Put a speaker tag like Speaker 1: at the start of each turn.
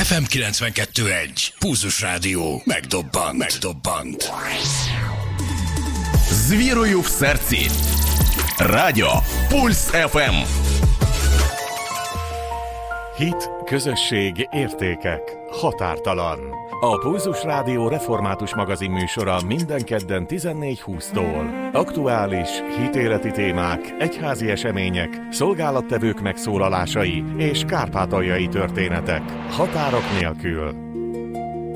Speaker 1: FM 92.1. Pulzus Rádió. Megdobbant.
Speaker 2: З вірою в серці. Радіо Пульс ФМ.
Speaker 3: Hit, közösség, értékek, határtalan. A Pulzus Rádió református magazin műsora minden kedden 14:20-tól. Aktuális, hitéleti témák, egyházi események, szolgálattevők megszólalásai és kárpátaljai történetek. Határok nélkül.